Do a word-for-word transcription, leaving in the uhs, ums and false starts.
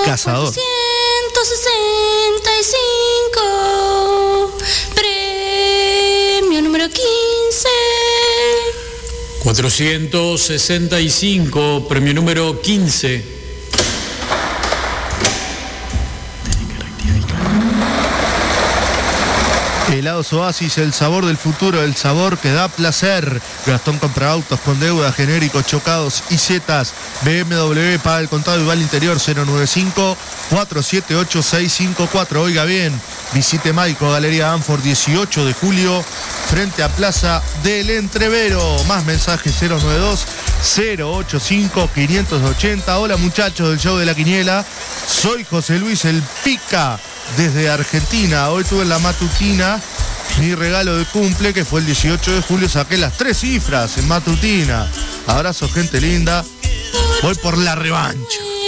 Cazador. ciento sesenta y cinco, premio número quince. cuatrocientos sesenta y cinco, premio número quince. Helados Oasis, el sabor del futuro, el sabor que da placer. Gastón compra autos con deuda, genéricos, chocados y zetas. B M W paga el contado y va al interior. Cero nueve cinco, cuatro siete ocho, seis cinco cuatro. Oiga bien, visite Maico, Galería Anfort, dieciocho de julio, frente a Plaza del Entrevero. Más mensajes: cero nueve dos, cero ocho cinco, quinientos ochenta. Hola muchachos del show de la quiniela, soy José Luis el Pica desde Argentina. Hoy tuve en la matutina mi regalo de cumple, que fue el dieciocho de julio. Saqué las tres cifras en matutina. Abrazo, gente linda. Voy por la revancha.